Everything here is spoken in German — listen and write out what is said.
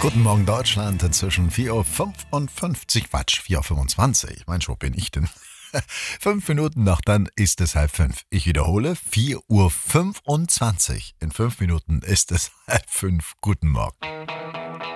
Guten Morgen Deutschland, inzwischen 4:55 Uhr, Quatsch, 4:25 Uhr. Mensch, wo bin ich denn? 5 Minuten noch, dann ist es 4:30 Uhr. Ich wiederhole, 4:25 Uhr. In 5 Minuten ist es 4:30 Uhr. Guten Morgen.